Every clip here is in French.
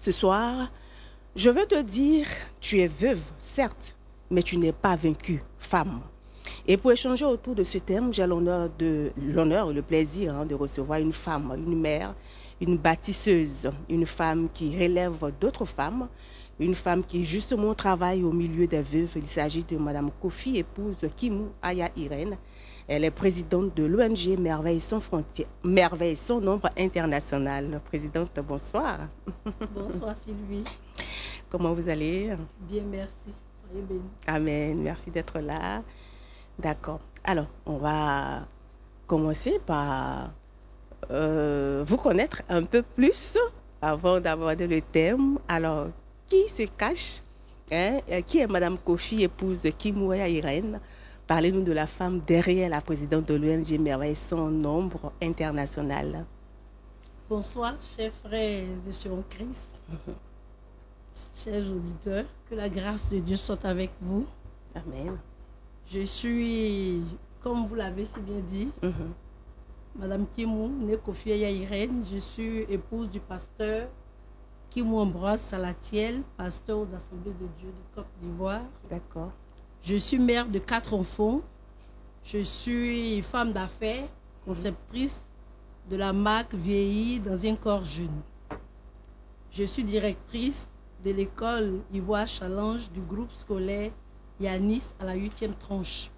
Ce soir, je veux te dire, tu es veuve, certes, mais tu n'es pas vaincue, femme. Et pour échanger autour de ce thème, j'ai l'honneur et le plaisir de recevoir une femme, une mère, une bâtisseuse, une femme qui relève d'autres femmes, une femme qui justement travaille au milieu des veuves. Il s'agit de Madame Kofi, épouse de Kimou Aya Irene. Elle est présidente de l'ONG Merveille sans frontières, Merveille sans nombre international. Présidente, bonsoir. Bonsoir Sylvie. Comment vous allez? Bien, merci. Soyez bénis. Amen. Merci d'être là. D'accord. Alors, on va commencer par vous connaître un peu plus avant d'aborder le thème. Alors, qui se cache? Qui est Madame Kofi, épouse de Kimouaya Irene? Parlez-nous de la femme derrière la présidente de l'ONG Merveille sans nombre international. Bonsoir, chers frères et sœurs en Christ, chers auditeurs, que la grâce de Dieu soit avec vous. Amen. Je suis, comme vous l'avez si bien dit, Madame Kimou, née Kofi Aya Irene. Je suis épouse du pasteur Kimou Ambroise Salatiel, pasteur aux Assemblées de Dieu de Côte d'Ivoire. D'accord. Je suis mère de 4 enfants. Je suis femme d'affaires, conceptrice de la marque Vieilli dans un corps jeune. Je suis directrice de l'école Ivoire Challenge du groupe scolaire Yanis à la 8e tranche.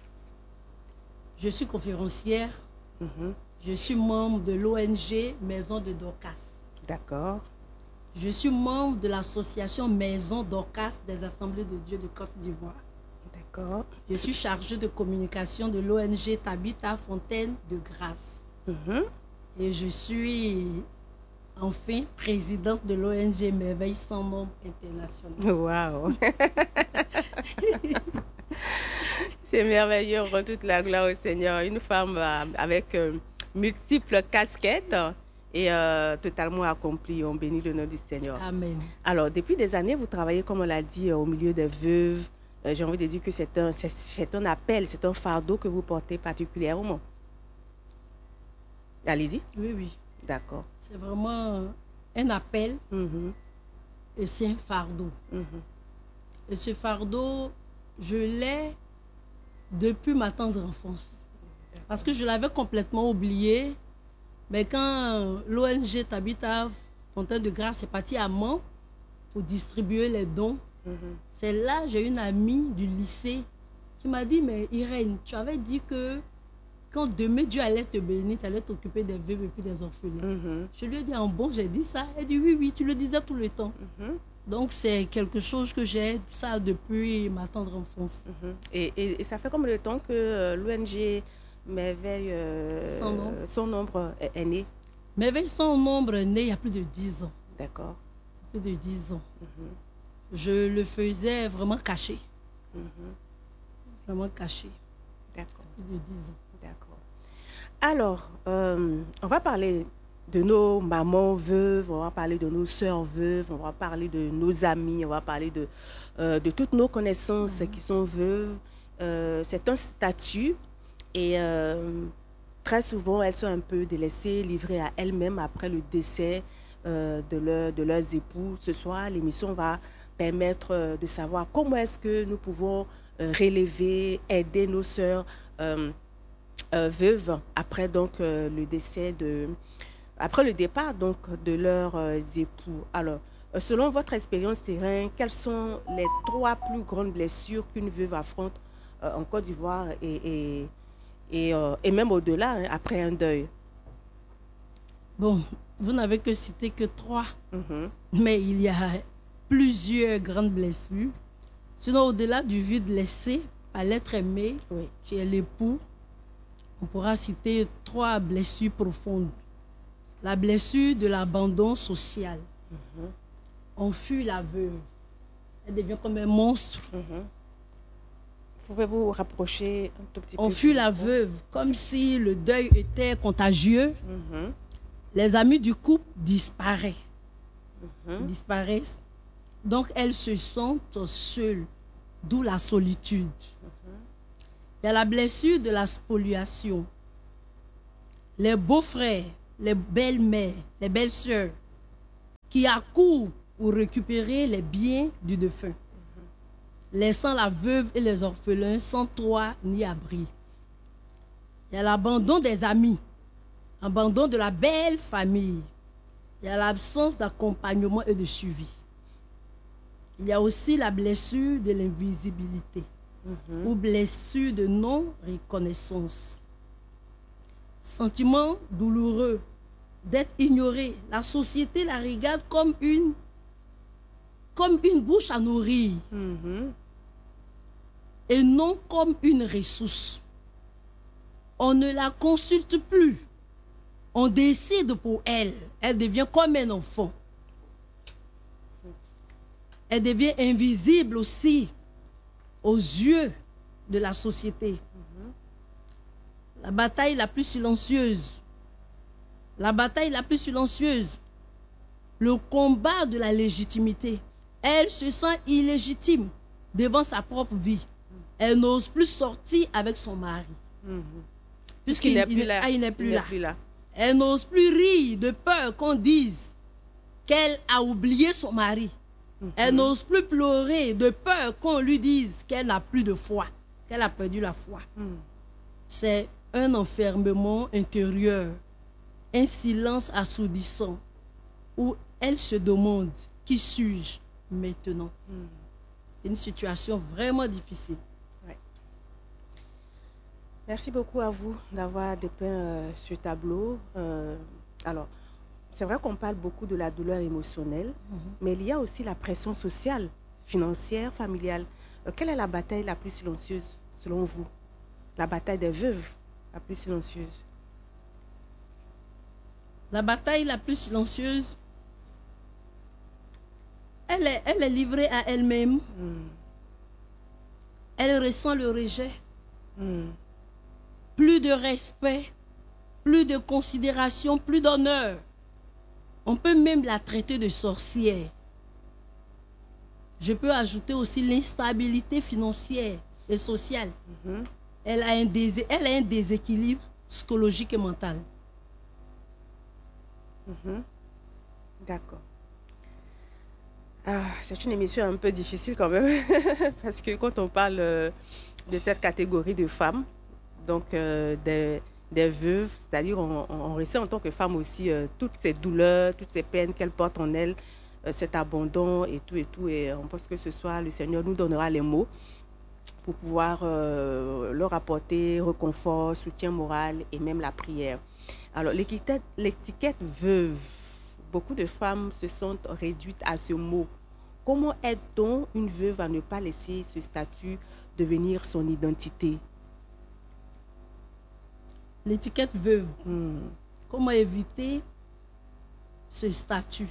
Je suis conférencière. Je suis membre de l'ONG Maison de Dorcas. D'accord. Je suis membre de l'association Maison Dorcas des Assemblées de Dieu de Côte d'Ivoire. D'accord. Je suis chargée de communication de l'ONG Tabitha Fontaine de Grâce. Et je suis enfin présidente de l'ONG Merveille sans nombre international. Waouh! C'est merveilleux, on rend toute la gloire au Seigneur. Une femme avec multiples casquettes et totalement accomplie. On bénit le nom du Seigneur. Amen. Alors, depuis des années, vous travaillez, comme on l'a dit, au milieu des veuves. J'ai envie de dire que c'est un appel, c'est un fardeau que vous portez particulièrement. Allez-y. Oui, oui. D'accord. C'est vraiment un appel et c'est un fardeau. Et ce fardeau, je l'ai depuis ma tendre enfance. Parce que je l'avais complètement oublié. Mais quand l'ONG Tabitha Fontaine de Grâce est partie à Mans pour distribuer les dons, c'est là j'ai une amie du lycée qui m'a dit, mais Irène, tu avais dit que quand demain Dieu allait te bénir, tu allais t'occuper des veuves et puis des orphelins. Je lui ai dit, en bon, j'ai dit ça. Elle dit, oui, oui, tu le disais tout le temps. Donc c'est quelque chose que j'ai ça depuis ma tendre enfance. Et ça fait combien de temps que l'ONG Merveille sans nombre est née? Merveille sans nombre est née il y a plus de 10 ans. D'accord. Plus de 10 ans. Je le faisais vraiment caché. Vraiment caché. D'accord. Plus de 10 ans. D'accord. Alors, on va parler de nos mamans veuves, on va parler de nos sœurs veuves, on va parler de nos amis, on va parler de toutes nos connaissances qui sont veuves. C'est un statut et très souvent, elles sont un peu délaissées, livrées à elles-mêmes après le décès de leurs époux. Ce soir, l'émission va permettre de savoir comment est-ce que nous pouvons relever, aider nos sœurs veuves après donc le décès après le départ donc de leurs époux. Alors, selon votre expérience terrain, quelles sont les 3 plus grandes blessures qu'une veuve affronte en Côte d'Ivoire et même au-delà, après un deuil? Bon, vous n'avez que cité que 3, mais il y a plusieurs grandes blessures. Sinon, au-delà du vide laissé par l'être aimé, qui est l'époux, on pourra citer 3 blessures profondes. La blessure de l'abandon social. On fuit la veuve. Elle devient comme un monstre. Pouvez-vous rapprocher un tout petit peu? On fuit la veuve comme si le deuil était contagieux. Les amis du couple disparaissent. Donc, elles se sentent seules, d'où la solitude. Il y a la blessure de la spoliation. Les beaux-frères, les belles-mères, les belles-sœurs qui accourt pour récupérer les biens du défunt, laissant la veuve et les orphelins sans toit ni abri. Il y a l'abandon des amis, abandon de la belle famille. Il y a l'absence d'accompagnement et de suivi. Il y a aussi la blessure de l'invisibilité ou blessure de non-reconnaissance. Sentiment douloureux d'être ignoré. La société la regarde comme une bouche à nourrir et non comme une ressource. On ne la consulte plus. On décide pour elle. Elle devient comme un enfant. Elle devient invisible aussi aux yeux de la société. La bataille la plus silencieuse. La bataille la plus silencieuse. Le combat de la légitimité. Elle se sent illégitime devant sa propre vie. Elle n'ose plus sortir avec son mari. Puisqu'il n'est plus là. Elle n'ose plus rire de peur qu'on dise qu'elle a oublié son mari. Elle n'ose plus pleurer de peur qu'on lui dise qu'elle n'a plus de foi, qu'elle a perdu la foi. C'est un enfermement intérieur, un silence assourdissant où elle se demande qui suis-je maintenant. Une situation vraiment difficile. Merci beaucoup à vous d'avoir dépeint ce tableau. Alors, c'est vrai qu'on parle beaucoup de la douleur émotionnelle, mais il y a aussi la pression sociale, financière, familiale. Quelle est la bataille la plus silencieuse, selon vous? La bataille des veuves, la plus silencieuse? La bataille la plus silencieuse, elle est livrée à elle-même. Elle ressent le rejet. Plus de respect, plus de considération, plus d'honneur. On peut même la traiter de sorcière. Je peux ajouter aussi l'instabilité financière et sociale. Elle a un déséquilibre psychologique et mental. D'accord. C'est une émission un peu difficile quand même, parce que quand on parle de cette catégorie de femmes, donc des veuves, c'est-à-dire on ressent en tant que femme aussi toutes ces douleurs, toutes ces peines qu'elles portent en elles, cet abandon et tout, et on pense que ce soir le Seigneur nous donnera les mots pour pouvoir leur apporter réconfort, soutien moral et même la prière. Alors l'étiquette veuve, beaucoup de femmes se sentent réduites à ce mot. Comment aide-t-on une veuve à ne pas laisser ce statut devenir son identité? L'étiquette veuve. Comment éviter ce statut?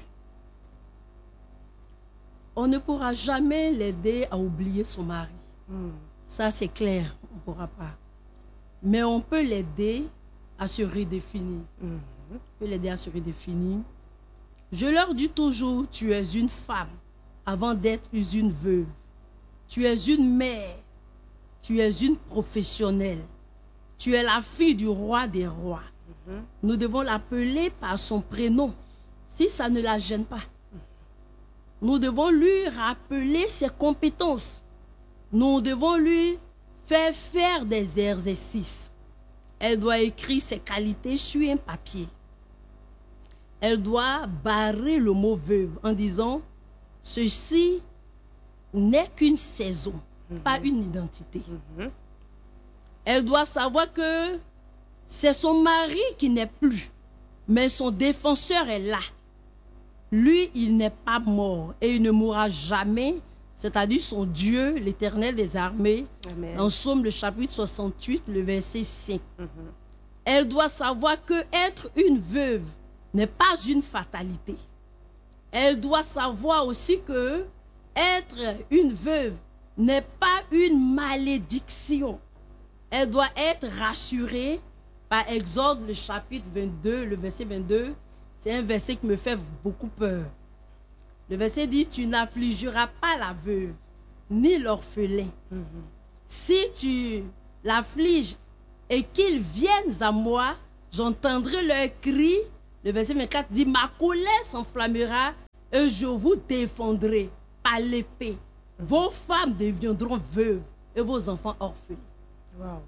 On ne pourra jamais l'aider à oublier son mari. Ça, c'est clair, on ne pourra pas. Mais on peut l'aider à se redéfinir. On peut l'aider à se redéfinir. Je leur dis toujours, tu es une femme avant d'être une veuve. Tu es une mère. Tu es une professionnelle. Tu es la fille du roi des rois. Nous devons l'appeler par son prénom, si ça ne la gêne pas. Nous devons lui rappeler ses compétences. Nous devons lui faire des exercices. Elle doit écrire ses qualités sur un papier. Elle doit barrer le mot veuve en disant « Ceci n'est qu'une saison, pas une identité. » Elle doit savoir que c'est son mari qui n'est plus, mais son défenseur est là. Lui, il n'est pas mort et il ne mourra jamais, c'est-à-dire son Dieu, l'Éternel des armées. Amen. En Psaume, le chapitre 68, le verset 5. Elle doit savoir que être une veuve n'est pas une fatalité. Elle doit savoir aussi que être une veuve n'est pas une malédiction. Elle doit être rassurée par Exode, le chapitre 22, le verset 22. C'est un verset qui me fait beaucoup peur. Le verset dit, tu n'affligeras pas la veuve, ni l'orphelin. Si tu l'affliges et qu'ils viennent à moi, j'entendrai leur cri. Le verset 24 dit, ma colère s'enflammera et je vous défendrai par l'épée. Vos femmes deviendront veuves et vos enfants orphelins. Wow.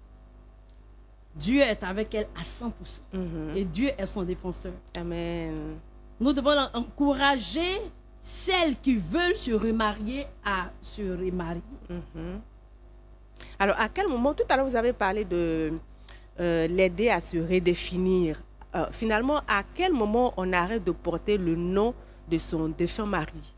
Dieu est avec elle à 100%. Et Dieu est son défenseur. Amen. Nous devons encourager celles qui veulent se remarier à se remarier. Alors, à quel moment, tout à l'heure, vous avez parlé de l'aider à se redéfinir. Finalement, à quel moment on arrête de porter le nom de son défunt mari?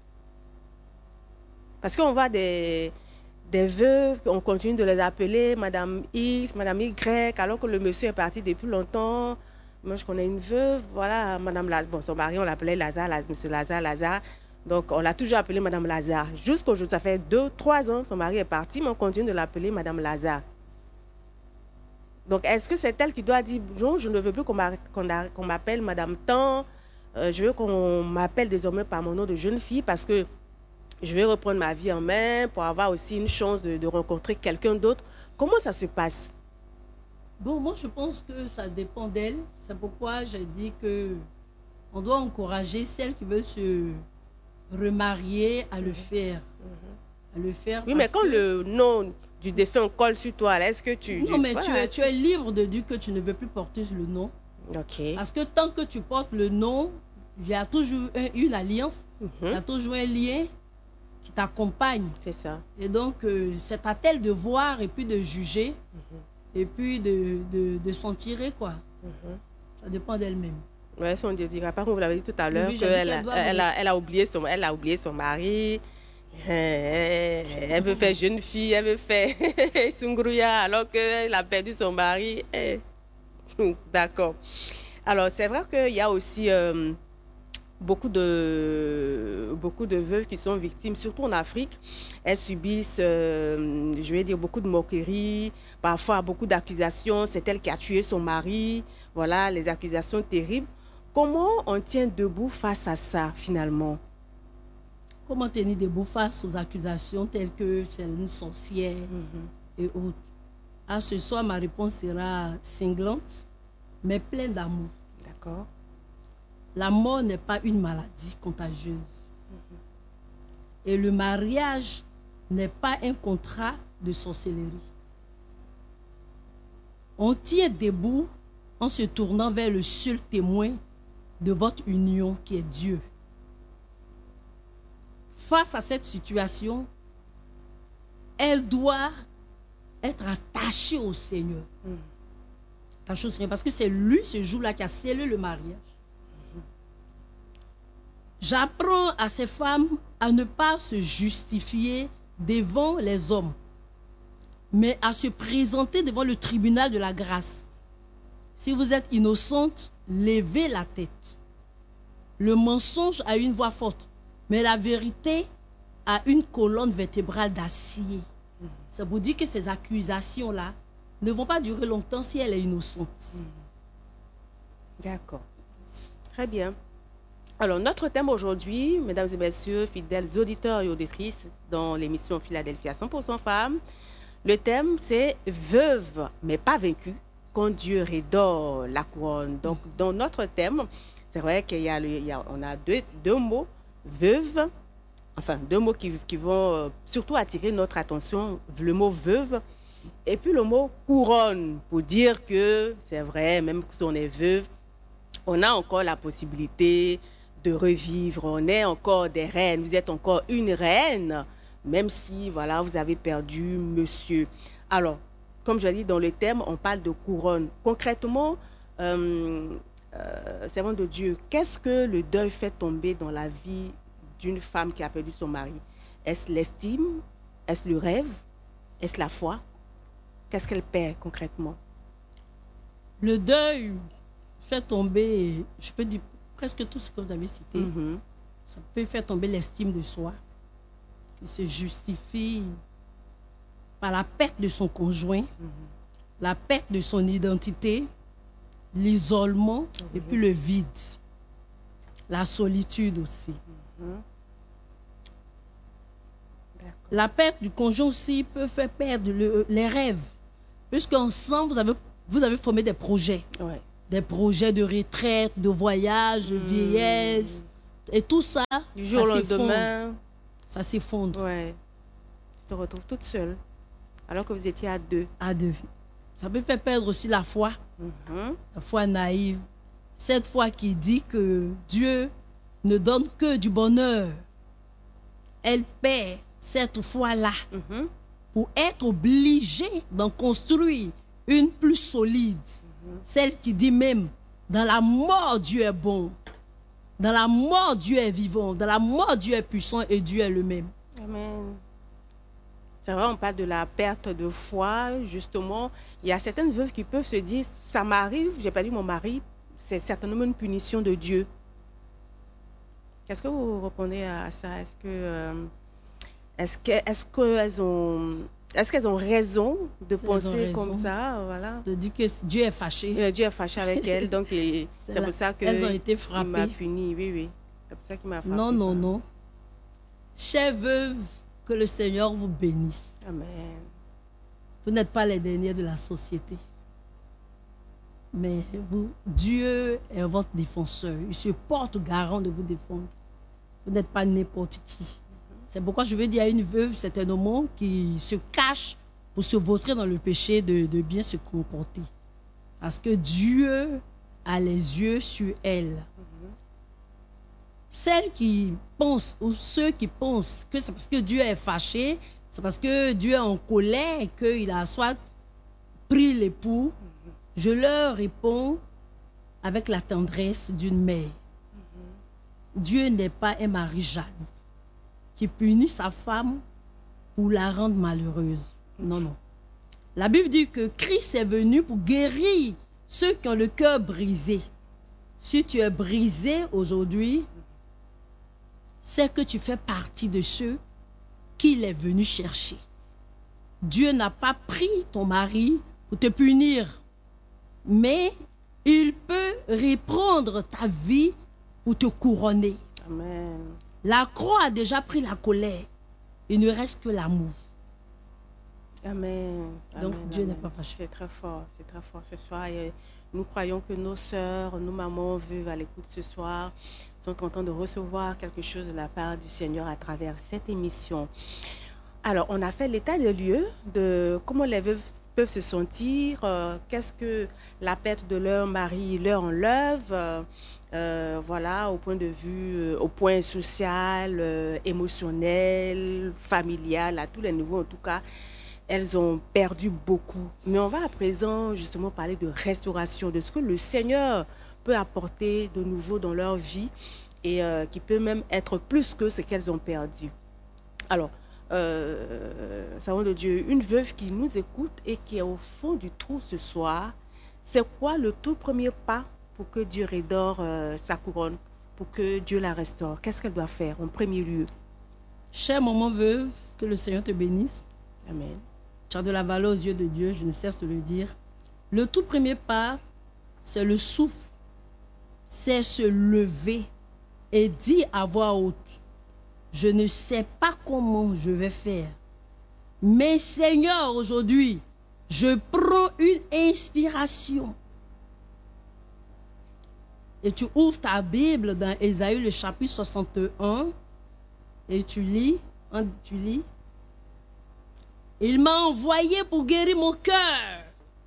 Parce qu'on voit des veuves, on continue de les appeler Madame X, Madame Y, alors que le monsieur est parti depuis longtemps. Moi, je connais une veuve, voilà, Madame Lazare. Bon, son mari, on l'appelait Lazare, Monsieur Lazare. Donc, on l'a toujours appelé Madame Lazare. Jusqu'aujourd'hui, ça fait 2-3 ans, son mari est parti, mais on continue de l'appeler Madame Lazare. Donc, est-ce que c'est elle qui doit dire, non, je ne veux plus qu'on m'appelle Madame Tan, je veux qu'on m'appelle désormais par mon nom de jeune fille parce que je vais reprendre ma vie en main pour avoir aussi une chance de rencontrer quelqu'un d'autre. Comment ça se passe? Bon, moi, je pense que ça dépend d'elle. C'est pourquoi j'ai dit qu'on doit encourager celles qui veulent se remarier à le faire. À le faire. Oui, mais quand le nom du défunt colle sur toi, est-ce que tu... Non, mais tu es libre de dire que tu ne veux plus porter le nom. Ok. Parce que tant que tu portes le nom, il y a toujours une alliance, il y a toujours un lien qui t'accompagne. C'est ça. Et donc, c'est à elle de voir et puis de juger et puis de s'en tirer, quoi. Ça dépend d'elle-même. Oui, si on ne dira pas, comme vous l'avez dit tout à l'heure, Oui, elle a oublié son mari. Elle veut faire jeune fille, elle veut faire Sungruya alors qu'elle a perdu son mari. D'accord. Alors, c'est vrai qu'il y a aussi beaucoup de veuves qui sont victimes, surtout en Afrique. Elles subissent, je vais dire, beaucoup de moqueries, parfois beaucoup d'accusations. C'est elle qui a tué son mari. Voilà, les accusations terribles. Comment on tient debout face à ça, finalement? Comment tenir debout face aux accusations telles que c'est une sorcière et autres? À ce soir, ma réponse sera cinglante, mais pleine d'amour. D'accord. La mort n'est pas une maladie contagieuse. Et le mariage n'est pas un contrat de sorcellerie. On tient debout en se tournant vers le seul témoin de votre union qui est Dieu. Face à cette situation, elle doit être attachée au Seigneur. Attachée au Seigneur parce que c'est lui ce jour-là qui a scellé le mariage. J'apprends à ces femmes à ne pas se justifier devant les hommes, mais à se présenter devant le tribunal de la grâce. Si vous êtes innocente, levez la tête. Le mensonge a une voix forte, mais la vérité a une colonne vertébrale d'acier. Ça vous dit que ces accusations-là ne vont pas durer longtemps si elle est innocente. D'accord. Très bien. Alors, notre thème aujourd'hui, mesdames et messieurs, fidèles auditeurs et auditrices dans l'émission Philadelphia 100% femmes, le thème c'est « Veuve, mais pas vaincue, quand Dieu redore la couronne ». Donc, dans notre thème, c'est vrai qu'on a deux mots, veuve, enfin deux mots qui vont surtout attirer notre attention, le mot veuve, et puis le mot couronne, pour dire que c'est vrai, même si on est veuve, on a encore la possibilité de revivre, on est encore des reines, vous êtes encore une reine, même si voilà, vous avez perdu monsieur. Alors, comme je l'ai dit dans le thème, on parle de couronne. Concrètement, servant de Dieu, qu'est-ce que le deuil fait tomber dans la vie d'une femme qui a perdu son mari? Est-ce l'estime? Est-ce le rêve? Est-ce la foi? Qu'est-ce qu'elle perd concrètement? Le deuil fait tomber, je peux dire, presque tout ce que vous avez cité. Ça peut faire tomber l'estime de soi, qui se justifie par la perte de son conjoint, la perte de son identité, l'isolement et puis le vide, la solitude aussi. La perte du conjoint aussi peut faire perdre les rêves, puisqu'ensemble, vous avez formé des projets. Ouais. Des projets de retraite, de voyage, de vieillesse, Et tout ça, du jour au ça s'effondre. lendemain, Ça s'effondre. ouais, tu te retrouves toute seule, alors que vous étiez à deux. À deux. Ça peut faire perdre aussi la foi. La foi naïve. Cette foi qui dit que Dieu ne donne que du bonheur. Elle perd cette foi-là pour être obligée d'en construire une plus solide. Celle qui dit même, dans la mort, Dieu est bon. Dans la mort, Dieu est vivant. Dans la mort, Dieu est puissant et Dieu est le même. Amen. C'est vrai, on parle de la perte de foi, justement. Il y a certaines veuves qui peuvent se dire, ça m'arrive, j'ai perdu mon mari, c'est certainement une punition de Dieu. Qu'est-ce que vous répondez à ça? Est-ce qu'elles ont raison de penser comme ça, voilà? De dire que Dieu est fâché. Dieu est fâché avec elles, donc c'est pour ça elles ont été frappées. Il m'a puni, oui. C'est pour ça qu'il m'a frappé. Non. Chères veuves, que le Seigneur vous bénisse. Amen. Vous n'êtes pas les derniers de la société. Mais vous, Dieu est votre défenseur. Il se porte garant de vous défendre. Vous n'êtes pas n'importe qui. C'est pourquoi je veux dire à une veuve, c'est un homme qui se cache pour se vautrer dans le péché de bien se comporter. Parce que Dieu a les yeux sur elle. Celles qui pensent, ou ceux qui pensent que c'est parce que Dieu est fâché, c'est parce que Dieu est en colère, qu'il a soit pris l'époux, je leur réponds avec la tendresse d'une mère. Dieu n'est pas un mari jaloux qui punit sa femme pour la rendre malheureuse. Non. La Bible dit que Christ est venu pour guérir ceux qui ont le cœur brisé. Si tu es brisé aujourd'hui, c'est que tu fais partie de ceux qu'il est venu chercher. Dieu n'a pas pris ton mari pour te punir, mais il peut reprendre ta vie pour te couronner. Amen. La croix a déjà pris la colère. Il ne reste que l'amour. Amen. Donc Amen. Dieu n'est pas fâché. C'est très fort ce soir. Et nous croyons que nos sœurs, nos mamans veuves à l'écoute ce soir sont contents de recevoir quelque chose de la part du Seigneur à travers cette émission. Alors, on a fait l'état des lieux de comment les veuves peuvent se sentir, qu'est-ce que la perte de leur mari leur enlève, voilà, au point de vue, au point social, émotionnel, familial, à tous les niveaux en tout cas. Elles ont perdu beaucoup. Mais on va à présent justement parler de restauration, de ce que le Seigneur peut apporter de nouveau dans leur vie et qui peut même être plus que ce qu'elles ont perdu. Alors, savons de Dieu, une veuve qui nous écoute et qui est au fond du trou ce soir, c'est quoi le tout premier pas pour que Dieu redore sa couronne, pour que Dieu la restaure? Qu'est-ce qu'elle doit faire en premier lieu? Chère maman veuve, que le Seigneur te bénisse. Amen. Tu as de la valeur aux yeux de Dieu, je ne cesse de le dire. Le tout premier pas, c'est le souffle. C'est se lever et dire à voix haute, je ne sais pas comment je vais faire. Mais Seigneur, aujourd'hui, je prends une inspiration. Et tu ouvres ta Bible dans Ésaïe, le chapitre 61, et tu lis. Il m'a envoyé pour guérir mon cœur.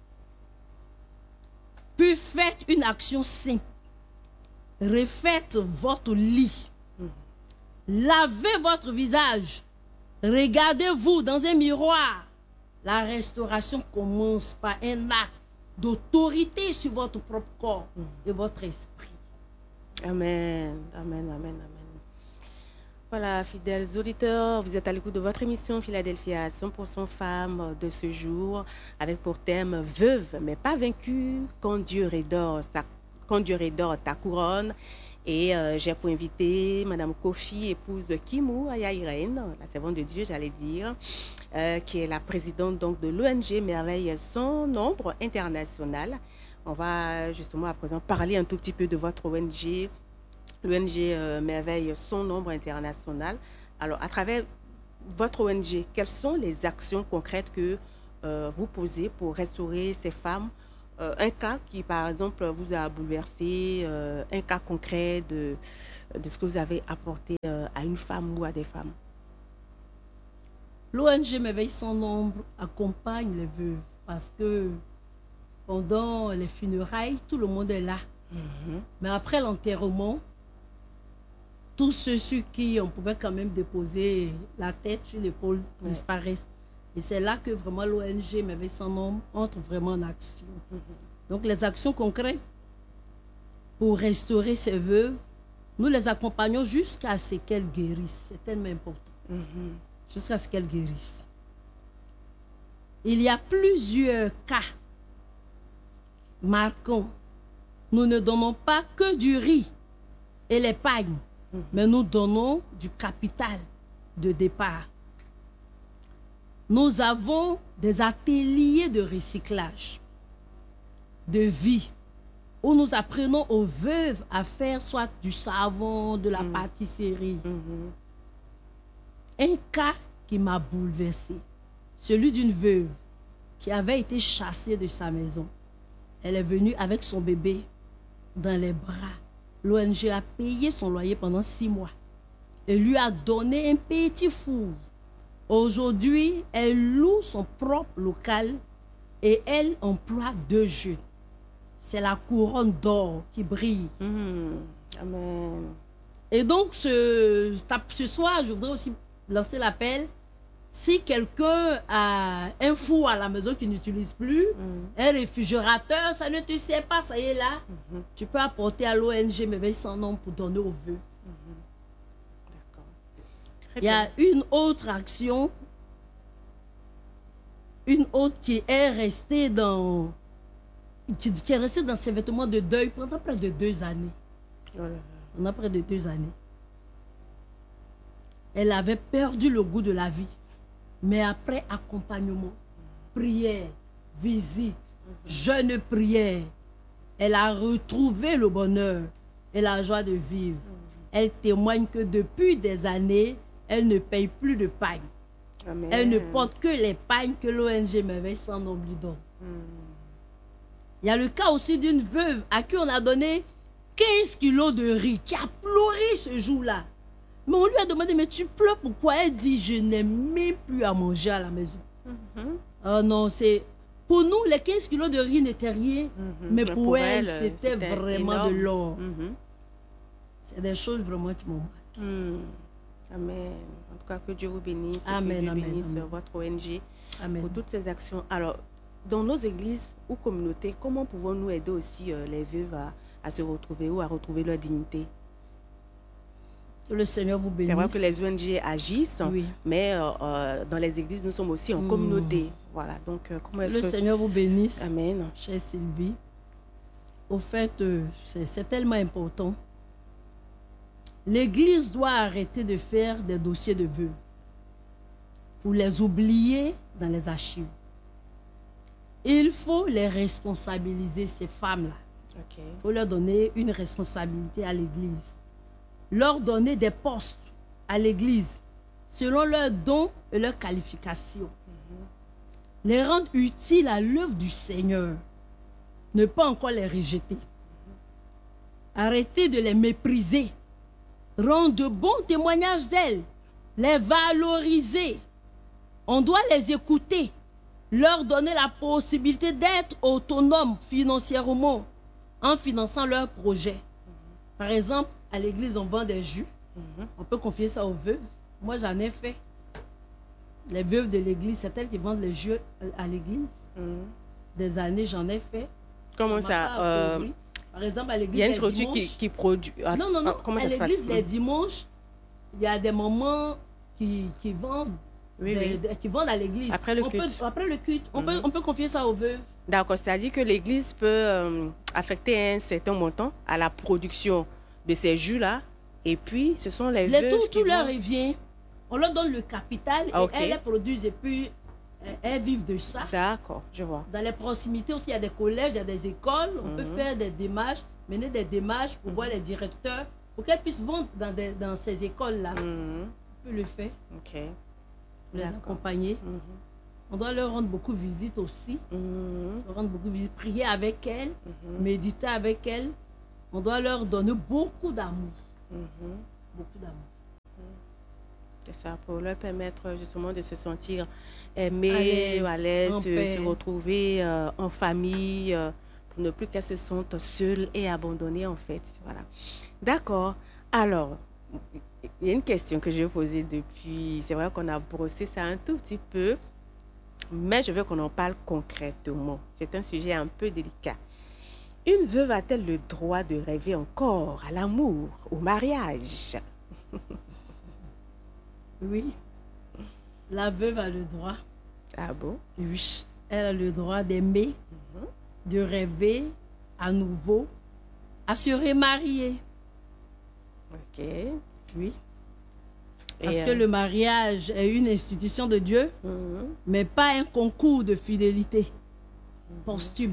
Puis faites une action simple. Refaites votre lit. Lavez votre visage. Regardez-vous dans un miroir. La restauration commence par un acte d'autorité sur votre propre corps et votre esprit. Amen. Amen, amen, amen. Voilà, fidèles auditeurs, vous êtes à l'écoute de votre émission Philadelphia 100% femmes de ce jour, avec pour thème veuve mais pas vaincue, quand Dieu redore ta couronne. Et j'ai pour invité Madame Kofi, épouse Kimou Ayaïren, la servante de Dieu, j'allais dire, qui est la présidente donc de l'ONG Merveille sans nombre international. On va justement à présent parler un tout petit peu de votre ONG. L'ONG Merveille son nombre international. Alors, à travers votre ONG, quelles sont les actions concrètes que vous posez pour restaurer ces femmes? Un cas qui, par exemple, vous a bouleversé, un cas concret de ce que vous avez apporté à une femme ou à des femmes? L'ONG M'éveille sans nombre accompagne les veuves parce que pendant les funérailles, tout le monde est là. Mais après l'enterrement, tous ceux sur qui on pouvait quand même déposer la tête sur l'épaule disparaissent. Et c'est là que vraiment l'ONG M'éveille sans nombre entre vraiment en action. Donc les actions concrètes pour restaurer ces veuves, nous les accompagnons jusqu'à ce qu'elles guérissent. C'est tellement important. Jusqu'à ce qu'elles guérissent. Il y a plusieurs cas marquants. Nous ne donnons pas que du riz et les pagnes, mais nous donnons du capital de départ. Nous avons des ateliers de recyclage, de vie, où nous apprenons aux veuves à faire soit du savon, de la pâtisserie. Un cas qui m'a bouleversée, celui d'une veuve qui avait été chassée de sa maison. Elle est venue avec son bébé dans les bras. L'ONG a payé son loyer pendant 6 mois et lui a donné un petit four. Aujourd'hui, elle loue son propre local et elle emploie 2 jeunes. C'est la couronne d'or qui brille. Amen. Et donc, ce soir, je voudrais aussi lancer l'appel. Si quelqu'un a un four à la maison qu'il n'utilise plus, un réfrigérateur, ça ne te sert pas, ça y est là, tu peux apporter à l'ONG M'éveille sans nom pour donner aux vœux. Il y a une autre action, une autre qui est restée dans, qui est restée dans ses vêtements de deuil pendant près de 2 années. Pendant près de 2 années. Elle avait perdu le goût de la vie. Mais après accompagnement, prière, visite, jeûne prière, elle a retrouvé le bonheur et la joie de vivre. Elle témoigne que depuis des années, elle ne paye plus de pagnes. Elle ne porte que les pagnes que l'ONG M'éveille sans nom lui donne. Il y a le cas aussi d'une veuve à qui on a donné 15 kilos de riz, qui a pleuré ce jour-là. Mais on lui a demandé, mais tu pleures pourquoi? Elle dit, je n'ai même plus à manger à la maison. Oh non, c'est... Pour nous, les 15 kilos de riz n'étaient rien, mais pour elle, c'était vraiment énorme. De l'or. C'est des choses vraiment qui m'ont marqué. Amen. En tout cas, que Dieu vous bénisse. Amen, que Dieu bénisse amen. votre ONG Amen. pour toutes ces actions. Alors, dans nos églises ou communautés, comment pouvons-nous aider aussi les veuves à se retrouver ou à retrouver leur dignité? Que le Seigneur vous bénisse. C'est vrai que les ONG agissent, oui. Mais dans les églises, nous sommes aussi en communauté. Voilà, donc comment est-ce que... Le Seigneur vous bénisse. Amen. Chère Sylvie, au fait, c'est tellement important. L'Église doit arrêter de faire des dossiers de vœux pour les oublier dans les archives. Il faut les responsabiliser, ces femmes-là. Il faut leur donner une responsabilité à l'Église. Leur donner des postes à l'Église selon leurs dons et leurs qualifications. Les rendre utiles à l'œuvre du Seigneur. Ne pas encore les rejeter. Arrêter de les mépriser. Rendre de bons témoignages d'elles. Les valoriser. On doit les écouter. Leur donner la possibilité d'être autonomes financièrement en finançant leurs projets. Par exemple, à l'église, on vend des jus. On peut confier ça aux veuves. Moi, j'en ai fait. Les veuves de l'église, c'est elles qui vendent les jus à l'église. Des années, j'en ai fait. Comment ça Par exemple, à l'église, il y a une structure qui produit... Non, non, non. Comment à ça se passe? l'église, les dimanches, il y a des mamans qui vendent. Qui vendent à l'église. Après le culte. Après le culte, on peut confier ça aux veuves. D'accord, c'est-à-dire que l'église peut affecter un certain montant à la production de ces jus-là. Et puis, ce sont les veuves tout leur revient. On leur donne le capital et elles les produisent. Et puis, elles vivent de ça. D'accord, je vois. Dans les proximités aussi, il y a des collèges, il y a des écoles. On peut faire des démarches, mener des démarches pour voir les directeurs, pour qu'elles puissent vendre dans ces écoles-là. On peut le faire. OK. Les accompagner. On doit leur rendre beaucoup visite aussi. Leur rendre beaucoup visite, prier avec elles, méditer avec elles. On doit leur donner beaucoup d'amour. Beaucoup d'amour. C'est ça, pour leur permettre justement de se sentir aimés, à l'aise, se retrouver en famille, pour ne plus qu'elles se sentent seules et abandonnées en fait. Voilà. D'accord. Alors, il y a une question que je vais poser depuis. C'est vrai qu'on a brossé ça un tout petit peu, mais je veux qu'on en parle concrètement. C'est un sujet un peu délicat. Une veuve a-t-elle le droit de rêver encore à l'amour, au mariage? Oui. La veuve a le droit. Ah bon? Oui. Elle a le droit d'aimer, de rêver à nouveau, à se remarier. Ok. Oui. Parce que le mariage est une institution de Dieu, mais pas un concours de fidélité posthume.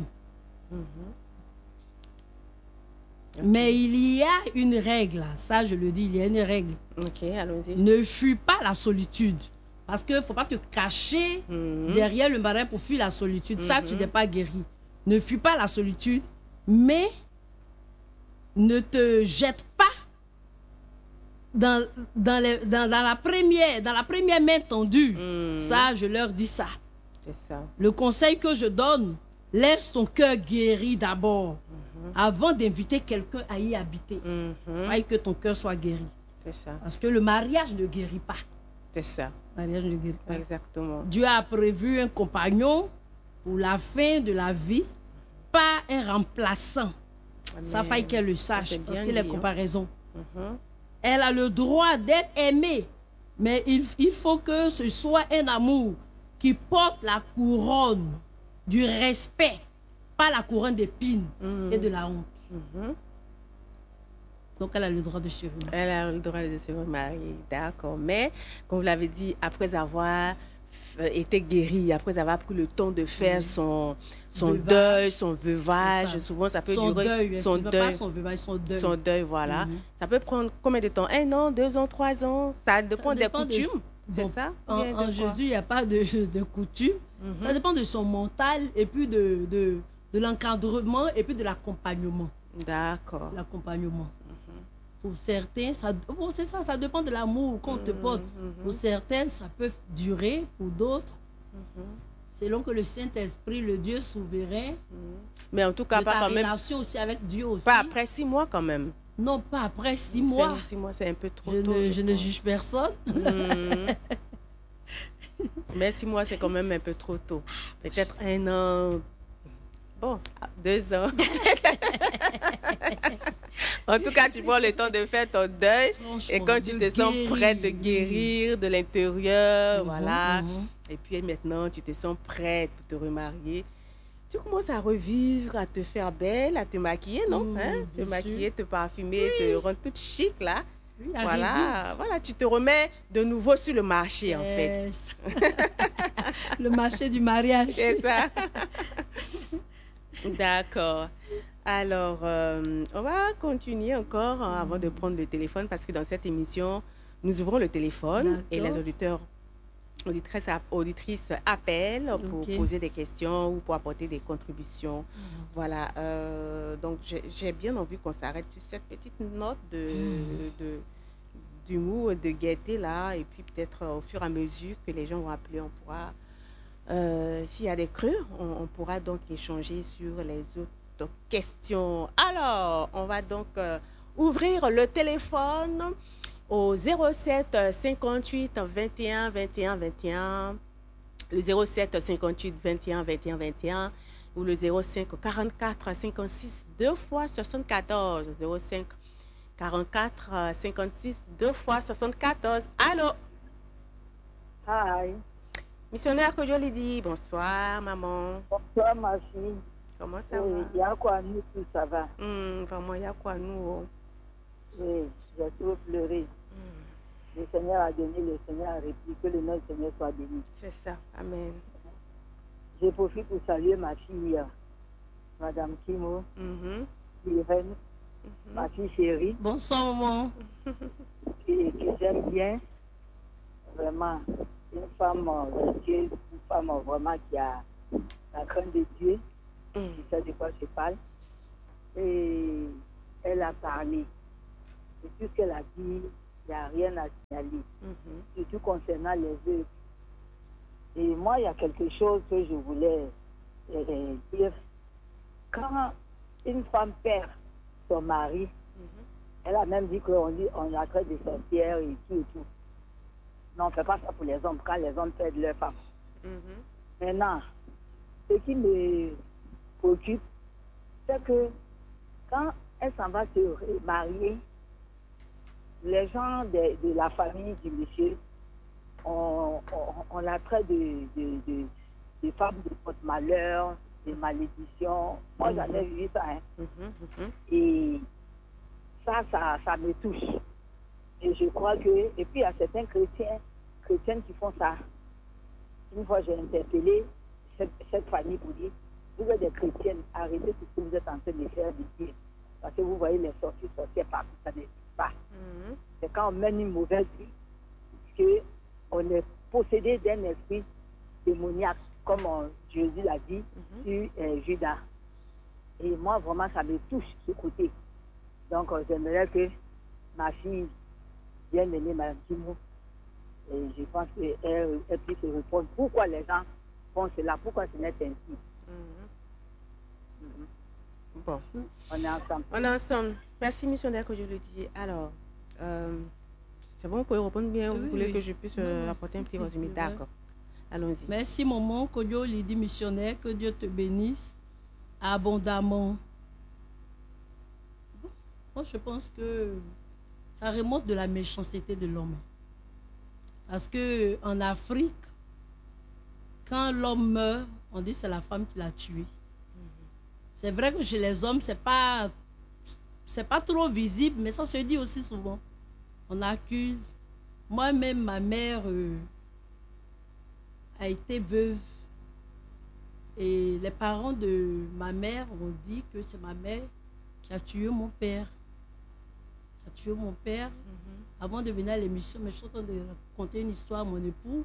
Okay. Mais il y a une règle, ça je le dis, il y a une règle. Ok, allons-y. Ne fuis pas la solitude. Parce qu'il ne faut pas te cacher derrière le mariage pour fuir la solitude. Ça, tu n'es pas guéri. Ne fuis pas la solitude, mais ne te jette pas dans la première main tendue. Ça, je leur dis ça. C'est ça. Le conseil que je donne, laisse ton cœur guéri d'abord. Avant d'inviter quelqu'un à y habiter. Il faut que ton cœur soit guéri. C'est ça. Parce que le mariage ne guérit pas. C'est ça. Le mariage ne guérit pas. Exactement. Dieu a prévu un compagnon pour la fin de la vie, pas un remplaçant. Amen. Ça faille qu'elle le sache, parce que les comparaisons. Elle a le droit d'être aimée, mais il faut que ce soit un amour qui porte la couronne du respect, pas la couronne d'épines et de la honte. Donc, elle a le droit de se remarier. Elle a le droit de se remarier, d'accord. Mais, comme vous l'avez dit, après avoir été guérie, après avoir pris le temps de faire son deuil, son veuvage, souvent ça peut durer... Son deuil. Son veuvage, son deuil. Son deuil, voilà. Ça peut prendre combien de temps? 1 an, 2 ans, 3 ans? Ça dépend des coutumes, c'est ça? En Jésus, il n'y a pas de coutume. Ça dépend de son mental et puis de l'encadrement et puis de l'accompagnement. D'accord. L'accompagnement. Pour certains, c'est ça, ça dépend de l'amour qu'on te porte. Pour certaines, ça peut durer, pour d'autres, selon que le Saint-Esprit, le Dieu souverain, mais en tout cas, pas quand même. relation aussi avec Dieu aussi. Pas après 6 mois quand même. Non, pas après 6 mois. 6 mois, c'est un peu trop tôt. Je ne juge personne. Mais 6 mois, c'est quand même un peu trop tôt. Peut-être 1 an. Bon, 2 ans. En tout cas, tu prends le temps de faire ton deuil. Et quand tu te sens prête de guérir de l'intérieur, voilà. Et puis maintenant, tu te sens prête pour te remarier. Tu commences à revivre, à te faire belle, à te maquiller, non? Te maquiller, te parfumer, te rendre toute chic, là. Oui, voilà, tu te remets de nouveau sur le marché, en fait. Le marché du mariage. C'est ça. D'accord. Alors, on va continuer encore avant de prendre le téléphone parce que dans cette émission, nous ouvrons le téléphone et les auditrices appellent pour poser des questions ou pour apporter des contributions. Voilà. Donc, j'ai bien envie qu'on s'arrête sur cette petite note d'humour, de gaieté là. Et puis, peut-être au fur et à mesure que les gens vont appeler, on pourra... s'il y a des creux, on pourra donc échanger sur les autres questions. Alors, on va donc ouvrir le téléphone au 07 58 21 21 21, le 07 58 21 21 21 ou le 05 44 56 2 fois 74, 05 44 56 2 fois 74. Allô? Hi. Missionnaire que je lui dis, bonsoir maman. Bonsoir ma fille. Comment ça va? Il y a quoi nous, tout ça va? Vraiment, il y a quoi nous? Oui, j'ai trop pleuré. Le Seigneur a donné, le Seigneur a repris, que le nom du Seigneur soit béni. C'est ça, amen. Je profite pour saluer ma fille, Madame Kimo, Irène, ma fille chérie. Bonsoir maman. Que j'aime bien, vraiment. Une femme religieuse, une femme vraiment qui a la crainte de Dieu, qui sait de quoi je parle. Et elle a parlé. Et tout ce qu'elle a dit, il n'y a rien à signaler, surtout concernant les vœux. Et moi, il y a quelque chose que je voulais dire. Quand une femme perd son mari, elle a même dit qu'on la traite de sorcière et tout et tout. Non, on ne fait pas ça pour les hommes, quand les hommes perdent leur femme. Maintenant, ce qui me préoccupe, c'est que quand elle s'en va se marier, les gens de la famille du monsieur, on la traite de femmes de porte-malheur, de malédiction. Moi, j'en ai vu ça. Et ça me touche. Et je crois que... Et puis, il y a certains chrétiennes qui font ça. Une fois, j'ai interpellé cette famille pour dire, vous êtes des chrétiennes, arrêtez ce que vous êtes en train de faire de Dieu. Parce que vous voyez les sorcières partout, ça n'existe pas. C'est quand on mène une mauvaise vie qu'on est possédé d'un esprit démoniaque, comme Jésus l'a dit sur Judas. Et moi, vraiment, ça me touche ce côté. Donc, j'aimerais que ma fille, bien aimée, Mme Timou, et je pense qu'elle puisse répondre pourquoi les gens font cela, pourquoi ce n'est ainsi. Bon. On est ensemble. On est ensemble. Merci, missionnaire, que je le dis. Alors, c'est bon, vous pouvez répondre bien. Vous voulez que je puisse apporter un petit résumé? D'accord. Allons-y. Merci, maman. Kodjo, Lydie missionnaire, que Dieu te bénisse abondamment. Moi, je pense que ça remonte de la méchanceté de l'homme. Parce qu'en Afrique, quand l'homme meurt, on dit que c'est la femme qui l'a tué. C'est vrai que chez les hommes, c'est pas trop visible, mais ça se dit aussi souvent. On accuse. Moi-même, ma mère a été veuve. Et les parents de ma mère ont dit que c'est ma mère qui a tué mon père. Qui a tué mon père. Avant de venir à l'émission, mais je suis en train de raconter une histoire à mon époux.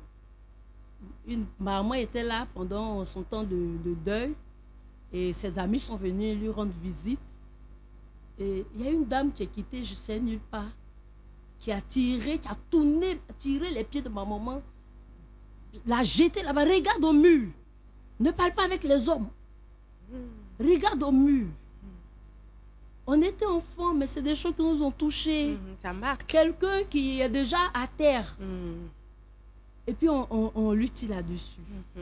Ma maman était là pendant son temps de deuil. Et ses amis sont venus lui rendre visite. Et il y a une dame qui est quittée, je ne sais nulle part, qui a tiré les pieds de ma maman, l'a jetée là-bas. Regarde au mur. Ne parle pas avec les hommes. Regarde au mur. On était enfants, mais c'est des choses qui nous ont touchés. Ça marque. Quelqu'un qui est déjà à terre. Et puis on lutte là-dessus.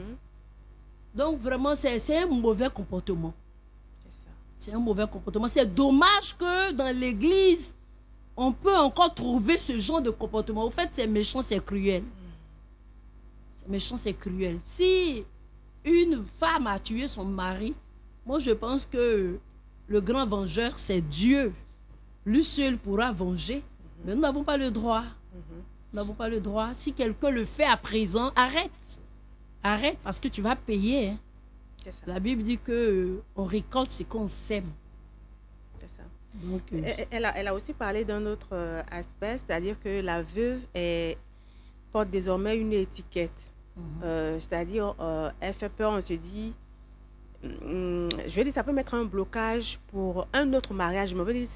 Donc vraiment, c'est un mauvais comportement. C'est un mauvais comportement. C'est dommage que dans l'église, on peut encore trouver ce genre de comportement. Au fait, c'est méchant, c'est cruel. C'est méchant, c'est cruel. Si une femme a tué son mari, moi je pense que le grand vengeur, c'est Dieu. Lui seul pourra venger. Mais nous n'avons pas le droit. Nous n'avons pas le droit. Si quelqu'un le fait à présent, arrête. Arrête parce que tu vas payer. Hein. La Bible dit qu'on récolte ce qu'on sème. C'est ça. Donc, elle a aussi parlé d'un autre aspect, c'est-à-dire que la veuve porte désormais une étiquette. C'est-à-dire, elle fait peur, on se dit, je veux dire, ça peut mettre un blocage pour un autre mariage. Mais on veut dire,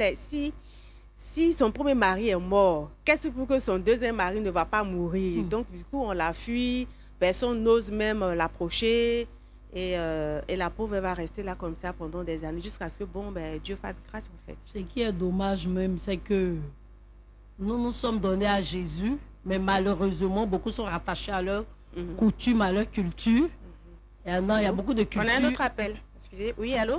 si son premier mari est mort, qu'est-ce pour que son deuxième mari ne va pas mourir? Donc, du coup, on la fuit, personne n'ose même l'approcher. Et la pauvre va rester là comme ça pendant des années jusqu'à ce que Dieu fasse grâce en fait. Ce qui est dommage même, c'est que nous sommes donnés à Jésus, mais malheureusement, beaucoup sont rattachés à leur coutume, à leur culture. Et maintenant, il y a beaucoup de cultures. On a un autre appel. Excusez. Oui, allô?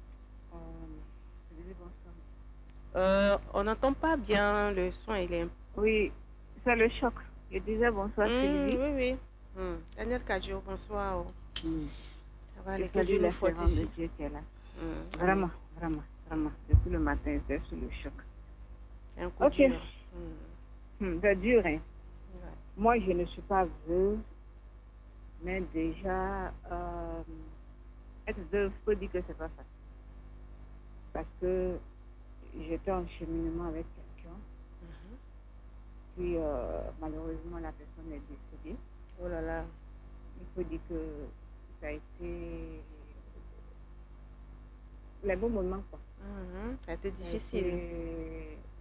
On n'entend pas bien le son. Oui, c'est le choc. Je disais bonsoir, Sylvie. Oui. Daniel Kadjo, bonsoir. Ça va, les Dieu de Dieu qui est là. Vraiment. Depuis le matin, c'est sur le choc. C'est un coup dur. C'est dur, hein. Moi, je ne suis pas veuve, mais déjà, être veuve, il faut dire que c'est pas facile. Parce que j'étais en cheminement avec quelqu'un, puis malheureusement, la personne est décédée. Oh là là. Il faut dire que ça a été les bons moments, quoi. Ça a été difficile.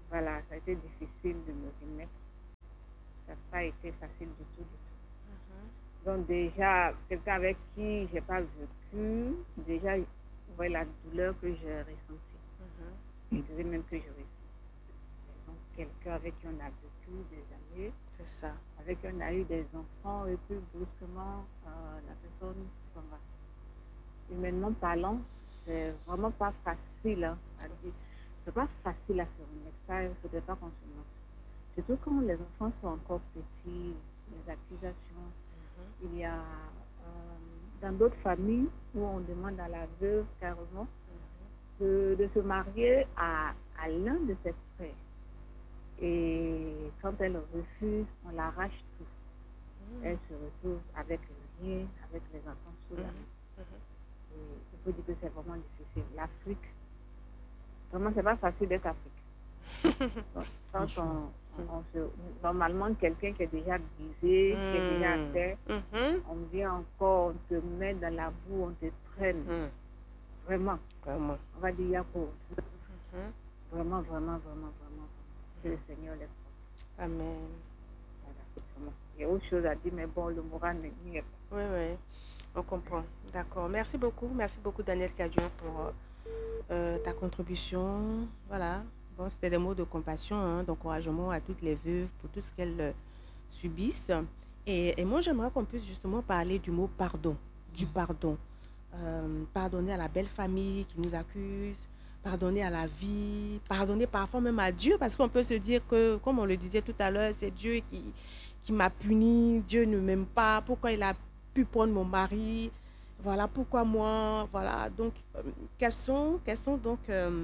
voilà, ça a été difficile de me remettre. Ça n'a pas été facile du tout, du tout. Donc déjà, quelqu'un avec qui j'ai pas vécu, déjà, vous voyez la douleur que j'ai ressentie. Je disais même que je ressentais. Donc quelqu'un avec qui on a vécu des années, C'est ça. avec qui on a eu des enfants, et puis brusquement, la personne s'en va. Humainement parlant, c'est vraiment pas facile à dire. C'est pas facile à se remettre. Ça, il ne faudrait pas qu'on se moque. Surtout quand les enfants sont encore petits, les accusations. Il y a dans d'autres familles où on demande à la veuve carrément de se marier à l'un de ses frères. Et quand elle refuse, on l'arrache tout. Elle se retrouve avec rien, avec les enfants sous la main. Et il faut dire que c'est vraiment difficile. L'Afrique, vraiment, c'est pas facile d'être africain. Donc, quand normalement, quelqu'un qui est déjà brisé, qui est déjà fait, on vient encore, on te met dans la boue, on te traîne. Vraiment. On va dire Yako. Vraiment. Que le Seigneur les protège. Amen. Voilà. Il y a autre chose à dire, mais bon, le moral n'y est pas. Oui. On comprend. D'accord. Merci beaucoup, Daniel Cadieux, pour ta contribution. Voilà. Bon, c'était des mots de compassion, d'encouragement à toutes les veuves pour tout ce qu'elles subissent. Et moi, j'aimerais qu'on puisse justement parler du mot pardon, du pardon. Pardonner à la belle famille qui nous accuse, pardonner à la vie, pardonner parfois même à Dieu, parce qu'on peut se dire que, comme on le disait tout à l'heure, c'est Dieu qui m'a puni, Dieu ne m'aime pas, pourquoi il a pu prendre mon mari, voilà, pourquoi moi, voilà. Donc, quels sont donc...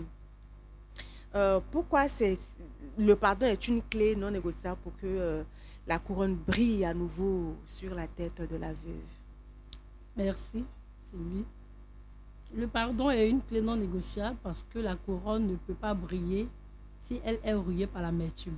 pourquoi le pardon est une clé non négociable pour que la couronne brille à nouveau sur la tête de la veuve? Merci, Sylvie. Le pardon est une clé non négociable parce que la couronne ne peut pas briller si elle est rouillée par l'amertume.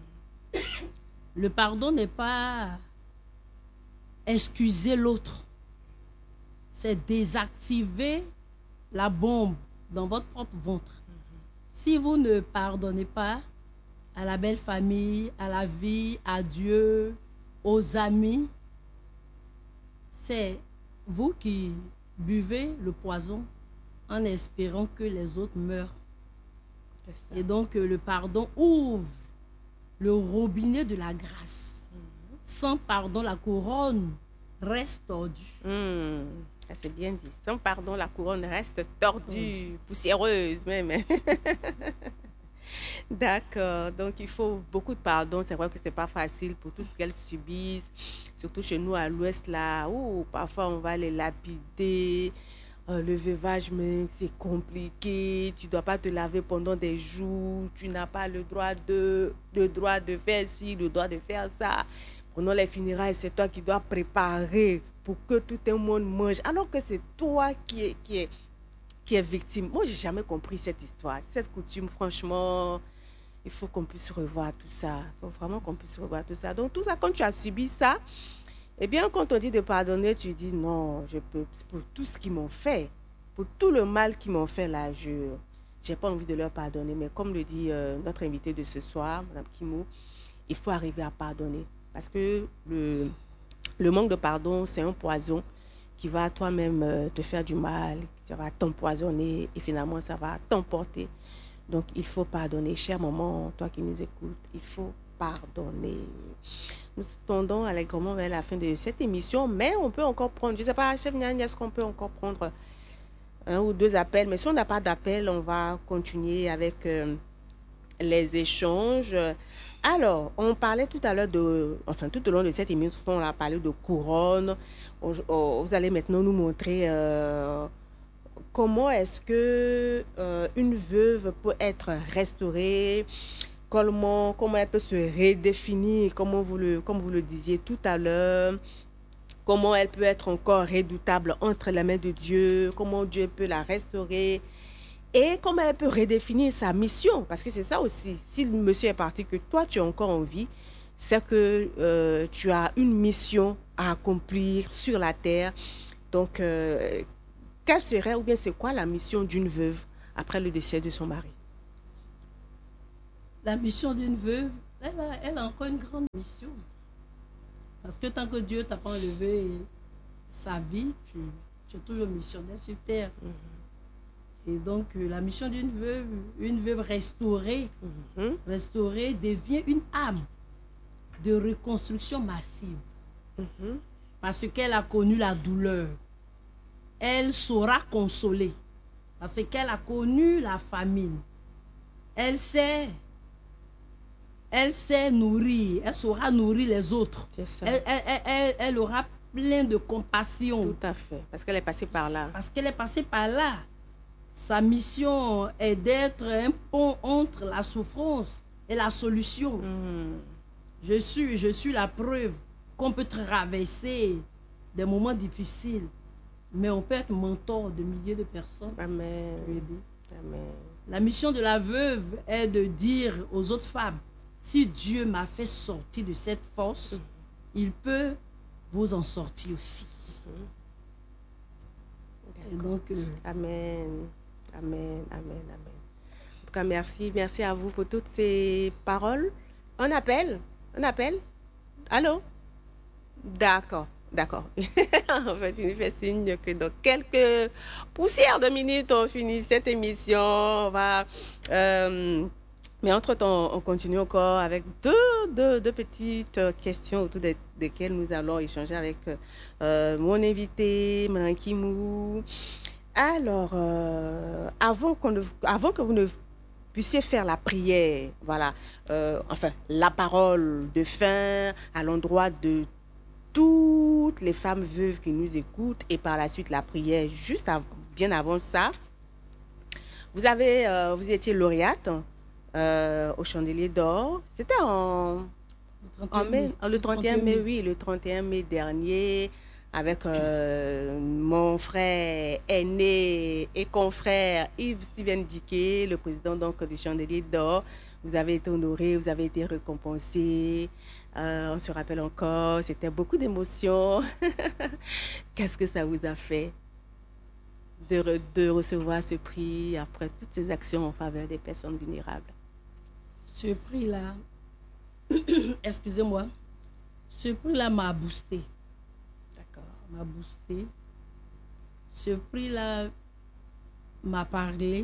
Le pardon n'est pas excuser l'autre, c'est désactiver la bombe dans votre propre ventre. Si vous ne pardonnez pas à la belle famille, à la vie, à Dieu, aux amis, c'est vous qui buvez le poison en espérant que les autres meurent. Et donc le pardon ouvre le robinet de la grâce. Sans pardon, la couronne reste tordue. C'est bien dit. Sans pardon, la couronne reste tordue, poussiéreuse même. D'accord. Donc, il faut beaucoup de pardon. C'est vrai que ce n'est pas facile pour tout ce qu'elles subissent. Surtout chez nous à l'ouest, là, où parfois on va les lapider. Le veuvage, même, c'est compliqué. Tu ne dois pas te laver pendant des jours. Tu n'as pas le droit de faire ci, le droit de faire ça. Pendant les funérailles, c'est toi qui dois préparer pour que tout le monde mange. Alors que c'est toi qui est victime. Moi, je n'ai jamais compris cette histoire. Cette coutume, franchement, il faut qu'on puisse revoir tout ça. Il faut vraiment qu'on puisse revoir tout ça. Donc, tout ça, quand tu as subi ça, eh bien, quand on dit de pardonner, tu dis non, je peux, pour tout ce qu'ils m'ont fait, pour tout le mal qu'ils m'ont fait là, je n'ai pas envie de leur pardonner. Mais comme le dit notre invité de ce soir, Mme Kimou, il faut arriver à pardonner. Parce que le manque de pardon, c'est un poison qui va toi-même te faire du mal, ça va t'empoisonner et finalement, ça va t'emporter. Donc, il faut pardonner. Cher maman, toi qui nous écoutes, il faut pardonner. Nous tendons allègrement vers la fin de cette émission, mais on peut encore prendre, je ne sais pas, chef Niani, est-ce qu'on peut encore prendre un ou deux appels? Mais si on n'a pas d'appel, on va continuer avec les échanges. Alors, on parlait tout à l'heure tout au long de cette émission, on a parlé de couronne. Vous allez maintenant nous montrer comment est-ce que une veuve peut être restaurée, comment elle peut se redéfinir, comme vous le disiez tout à l'heure, comment elle peut être encore redoutable entre les mains de Dieu, comment Dieu peut la restaurer et comment elle peut redéfinir sa mission. Parce que c'est ça aussi, si le monsieur est parti, que toi tu es encore en vie, c'est que tu as une mission à accomplir sur la terre. Donc, quelle serait ou bien c'est quoi la mission d'une veuve après le décès de son mari? La mission d'une veuve, elle a encore une grande mission. Parce que tant que Dieu t'a pas enlevé sa vie, tu es toujours missionnaire sur terre. Et donc, la mission d'une veuve, une veuve restaurée, restaurée devient une âme de reconstruction massive. Parce qu'elle a connu la douleur. Elle saura consoler. Parce qu'elle a connu la famine. Elle sait nourrir. Elle saura nourrir les autres. C'est ça. Elle aura plein de compassion. Tout à fait. Parce qu'elle est passée par là. Parce qu'elle est passée par là. Sa mission est d'être un pont entre la souffrance et la solution. Je suis la preuve qu'on peut traverser des moments difficiles, mais on peut être mentor de milliers de personnes. Amen. Amen. La mission de la veuve est de dire aux autres femmes, si Dieu m'a fait sortir de cette force, il peut vous en sortir aussi. Et donc, Amen. Amen. Amen. Amen. En tout cas, merci. Merci à vous pour toutes ces paroles. On appelle? Allô? D'accord. En fait, il nous fait signe que dans quelques poussières de minutes, on finit cette émission. On va... mais entre-temps, on continue encore avec deux petites questions autour desquelles nous allons échanger avec mon invité, Mme Kimou. Alors, avant que vous ne puissiez faire la prière, voilà, enfin, la parole de fin à l'endroit de toutes les femmes veuves qui nous écoutent et par la suite la prière bien avant ça, vous étiez lauréate au Chandelier d'Or. C'était le 31 mai, oui, le 31 mai dernier, avec mon frère aîné et confrère Yves-Steven Diquet, le président donc du Chandelier d'Or. Vous avez été honoré, vous avez été récompensé. On se rappelle encore, c'était beaucoup d'émotions. Qu'est-ce que ça vous a fait de recevoir ce prix après toutes ces actions en faveur des personnes vulnérables? Ce prix-là, excusez-moi, ce prix-là m'a boosté. D'accord. Ça m'a boosté. Ce prix-là m'a parlé,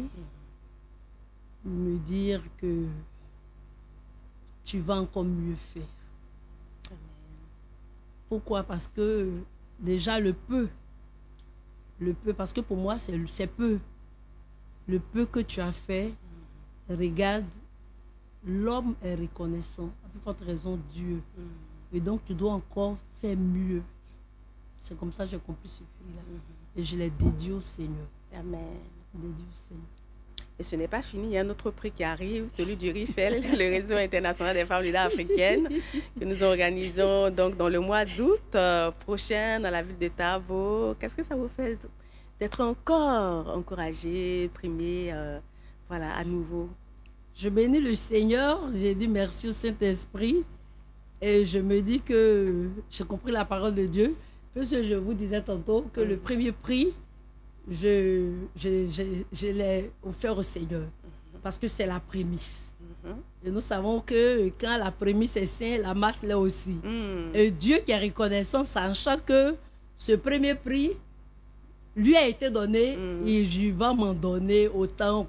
me dire que tu vas encore mieux faire. Amen. Pourquoi? Parce que déjà le peu, parce que pour moi c'est peu. Le peu que tu as fait, regarde, l'homme est reconnaissant, à plus forte raison Dieu. Et donc tu dois encore faire mieux. C'est comme ça que j'ai compris ce prix-là. Et je l'ai dédié au Seigneur. Amen. Dédié au Seigneur. Et ce n'est pas fini, il y a un autre prix qui arrive, celui du RIFEL, le réseau international des femmes leaders africaines, que nous organisons donc dans le mois d'août prochain dans la ville de Tabo. Qu'est-ce que ça vous fait d'être encore encouragé, primé, voilà, à nouveau? Je bénis le Seigneur, j'ai dit merci au Saint-Esprit et je me dis que j'ai compris la parole de Dieu, parce que je vous disais tantôt que le premier prix, je l'ai offert au Seigneur parce que c'est la prémisse. Et nous savons que quand la prémisse est sainte, la masse l'est aussi. Et Dieu qui est reconnaissant, sachant que ce premier prix lui a été donné et je vais m'en donner autant.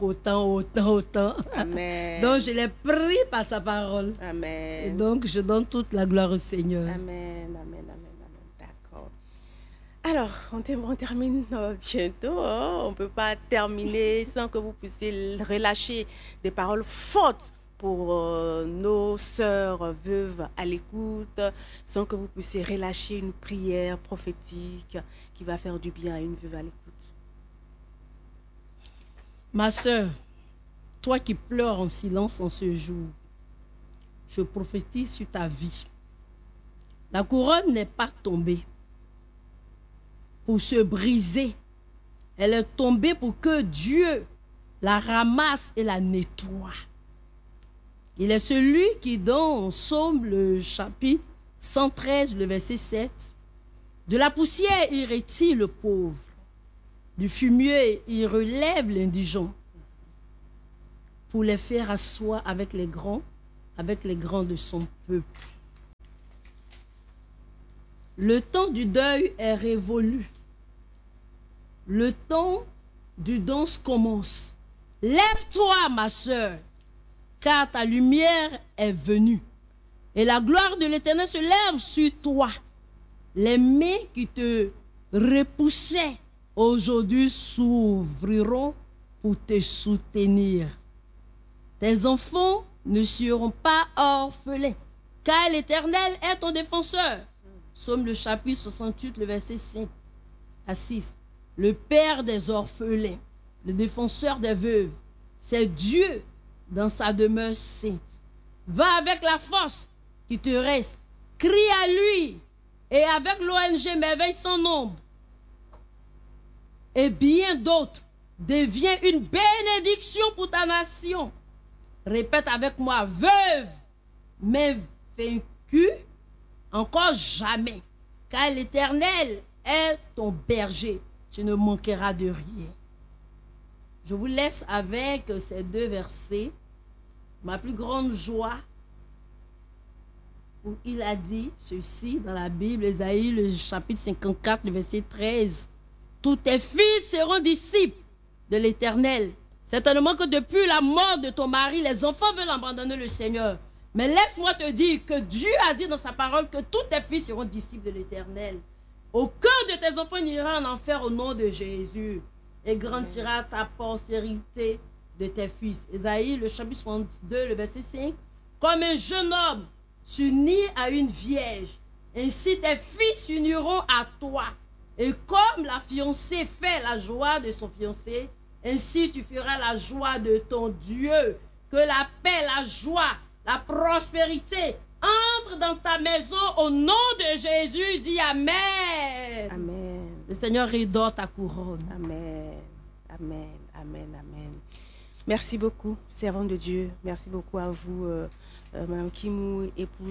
Amen. Donc je l'ai pris par sa parole. Amen. Et donc je donne toute la gloire au Seigneur. Amen. D'accord. Alors, on termine bientôt. On ne peut pas terminer sans que vous puissiez relâcher des paroles fortes pour nos sœurs veuves à l'écoute, sans que vous puissiez relâcher une prière prophétique qui va faire du bien à une veuve à l'écoute. Ma sœur, toi qui pleures en silence en ce jour, je prophétise sur ta vie. La couronne n'est pas tombée pour se briser. Elle est tombée pour que Dieu la ramasse et la nettoie. Il est celui qui, dans Psaume, le chapitre 113, le verset 7, de la poussière, il retire le pauvre. Du fumier, il relève l'indigent. pour les faire asseoir avec les grands de son peuple. Le temps du deuil est révolu. Le temps du danse commence. Lève-toi, ma sœur, car ta lumière est venue. Et la gloire de l'Éternel se lève sur toi. Les mains qui te repoussaient aujourd'hui s'ouvriront pour te soutenir. Tes enfants ne seront pas orphelins, car l'Éternel est ton défenseur. Psaume le chapitre 68, le verset 5 à 6. Le Père des orphelins, le défenseur des veuves, c'est Dieu dans sa demeure sainte. Va avec la force qui te reste, crie à lui, et avec l'ONG Merveille sans nombre, et bien d'autres, deviens une bénédiction pour ta nation. Répète avec moi, veuve, mais vaincue, encore jamais, car l'Éternel est ton berger, tu ne manqueras de rien. Je vous laisse avec ces deux versets. Ma plus grande joie, où il a dit ceci dans la Bible, Ésaïe, le chapitre 54, le verset 13. Tous tes fils seront disciples de l'Éternel. Certainement que depuis la mort de ton mari, les enfants veulent abandonner le Seigneur. Mais laisse-moi te dire que Dieu a dit dans sa parole que tous tes fils seront disciples de l'Éternel. Aucun de tes enfants n'ira en enfer au nom de Jésus. Et grande sera ta postérité de tes fils. Ésaïe, le chapitre 62, le verset 5. Comme un jeune homme s'unit à une vierge, ainsi tes fils s'uniront à toi. Et comme la fiancée fait la joie de son fiancé, ainsi tu feras la joie de ton Dieu. Que la paix, la joie, la prospérité entre dans ta maison au nom de Jésus. Dis Amen. Amen. Le Seigneur redore ta couronne. Amen. Amen. Amen. Amen. Merci beaucoup, servante de Dieu. Merci beaucoup à vous, Madame Kimou,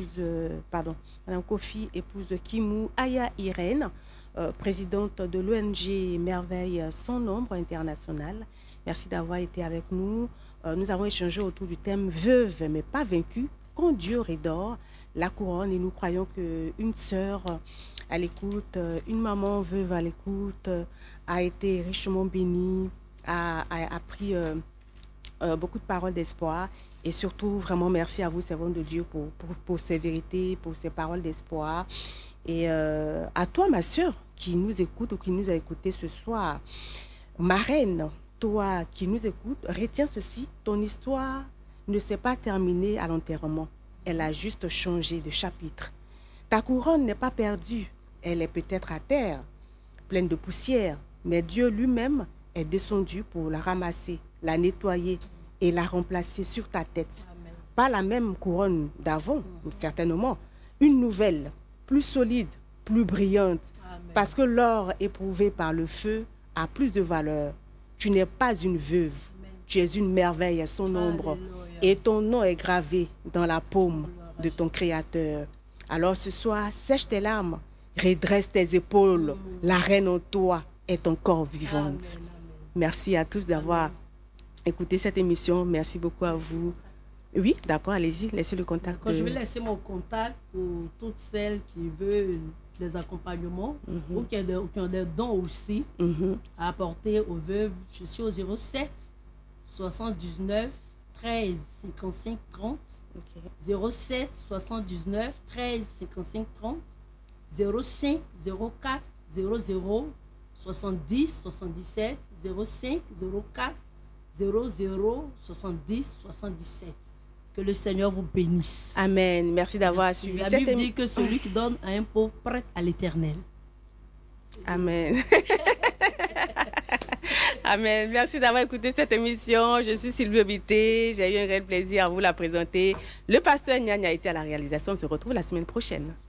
Madame Kofi, épouse de Kimou, Aya Irène, présidente de l'ONG Merveille sans nombre internationale. Merci d'avoir été avec nous. Nous avons échangé autour du thème veuve mais pas vaincue, quand Dieu redore la couronne, et nous croyons qu'une sœur à l'écoute, une maman veuve à l'écoute, a été richement bénie, a pris beaucoup de paroles d'espoir, et surtout vraiment merci à vous, servante de Dieu, pour ces vérités, pour ces paroles d'espoir. Et à toi, ma sœur, qui nous écoute ou qui nous a écouté ce soir, ma reine, toi qui nous écoutes, retiens ceci, ton histoire ne s'est pas terminée à l'enterrement, elle a juste changé de chapitre. Ta couronne n'est pas perdue, elle est peut-être à terre, pleine de poussière, mais Dieu lui-même est descendu pour la ramasser, la nettoyer et la remplacer sur ta tête. Amen. Pas la même couronne d'avant, certainement, une nouvelle, plus solide, plus brillante, Amen. parce que l'or éprouvé par le feu a plus de valeur. Tu n'es pas une veuve, Amen. tu es une merveille à son ombre, Alléluia. et ton nom est gravé dans la paume de ton Créateur. Alors ce soir, sèche tes larmes, redresse tes épaules, la reine en toi est encore vivante. Amen. Amen. Merci à tous d'avoir écouté cette émission. Merci beaucoup à vous. Oui, d'accord, allez-y, laissez le contact. Quand je vais laisser mon contact pour toutes celles qui veulent des accompagnements ou qui ont des dons aussi à apporter aux veuves, je suis au 07 79 13 55 30. Okay. 07 79 13 55 30. 05 04 00 70 77 05 04 00 70 77. Que le Seigneur vous bénisse. Amen. Merci d'avoir suivi La cette Bible émission. dit que celui qui donne à un pauvre prête à l'Éternel. Amen. Amen. Merci d'avoir écouté cette émission. Je suis Sylvie Obité. J'ai eu un réel plaisir à vous la présenter. Le pasteur Nyanya a été à la réalisation. On se retrouve la semaine prochaine.